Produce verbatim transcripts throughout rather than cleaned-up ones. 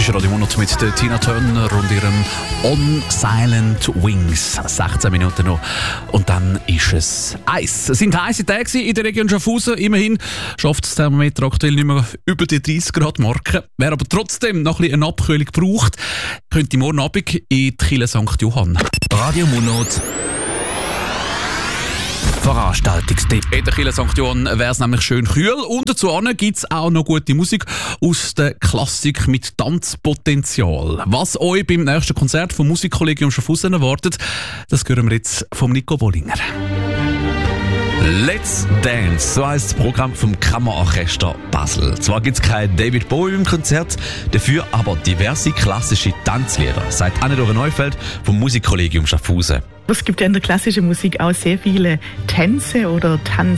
ist Radio Monat mit der Tina Turner und ihrem On Silent Wings. sechzehn Minuten noch. Und dann ist es Eis. Es sind heisse Tage in der Region Schaffhausen. Immerhin schafft das Thermometer aktuell nicht mehr über die dreißig Grad Marke. Wer aber trotzdem noch ein bisschen eine Abkühlung braucht, könnte morgen Abend in die Kirche Sankt Johann. Radio Monat Veranstaltungstipp. In der Kirche Sankt Johann wäre es nämlich schön kühl. Und dazu gibt es auch noch gute Musik aus der Klassik mit Tanzpotenzial. Was euch beim nächsten Konzert vom Musikkollegium Schaffhausen erwartet, das hören wir jetzt vom Nico Bollinger. Let's Dance, so heisst das Programm vom Kammerorchester Basel. Zwar gibt es kein David Bowie im Konzert, dafür aber diverse klassische Tanzlieder, sagt Anne-Dore Neufeld vom Musikkollegium Schaffhausen. Es gibt ja in der klassischen Musik auch sehr viele Tänze oder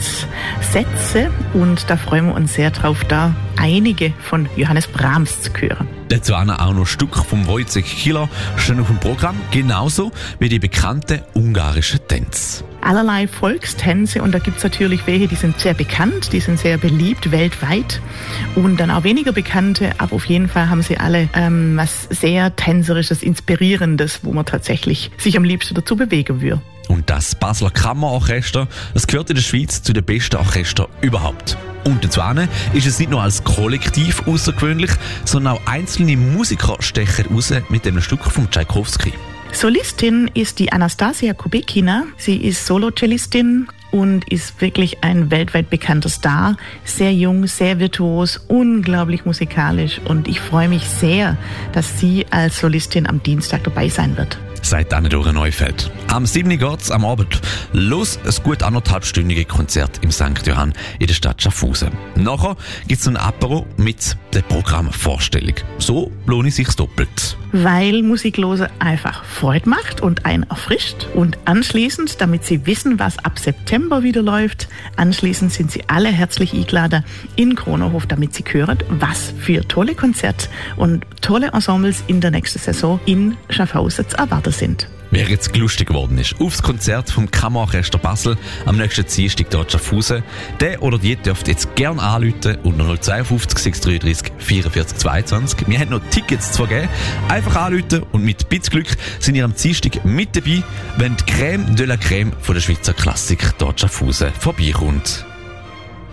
Tanzsätze und da freuen wir uns sehr drauf, da einige von Johannes Brahms zu hören. Dazu auch noch Stück vom Wojciech Killer stehen auf dem Programm, genauso wie die bekannten ungarischen Tänze. Allerlei Volkstänze und da gibt es natürlich welche, die sind sehr bekannt, die sind sehr beliebt weltweit und dann auch weniger bekannte, aber auf jeden Fall haben sie alle ähm, was sehr Tänzerisches, Inspirierendes, wo man tatsächlich sich am liebsten dazu bewegen würde. Und das Basler Kammerorchester, das gehört in der Schweiz zu den besten Orchestern überhaupt. Und dazu ist es nicht nur als Kollektiv außergewöhnlich, sondern auch einzelne Musiker stechen raus mit dem Stück von Tschaikowski. Solistin ist die Anastasia Kubekina. Sie ist Solo-Cellistin und ist wirklich ein weltweit bekannter Star. Sehr jung, sehr virtuos, unglaublich musikalisch und ich freue mich sehr, dass sie als Solistin am Dienstag dabei sein wird. Sagt Anne-Dore Neufeld. Am siebten geht's am Abend los, ein gut anderthalbstündiges Konzert im Sankt Johann in der Stadt Schaffhausen. Nachher gibt's ein Apero mit der Programmvorstellung. So lohnt es sich doppelt. Weil Musik hören einfach Freude macht und einen erfrischt. Und anschließend, damit Sie wissen, was ab September wieder läuft, anschließend sind Sie alle herzlich eingeladen in Kronohof, damit Sie hören, was für tolle Konzerte und tolle Ensembles in der nächsten Saison in Schaffhausen zu erwarten sind. Wer jetzt lustig geworden ist, aufs Konzert vom Kammerorchester Basel am nächsten Dienstag dort Schaffhausen, der oder die dürft jetzt gerne anrufen unter null zwei fünf sechs drei drei vierundvierzig zweiundzwanzig. Wir haben noch Tickets zu vergeben. Einfach anrufen und mit Bitzglück sind ihr am Dienstag mit dabei, wenn die Crème de la Crème von der Schweizer Klassik dort Schaffhausen vorbeikommt.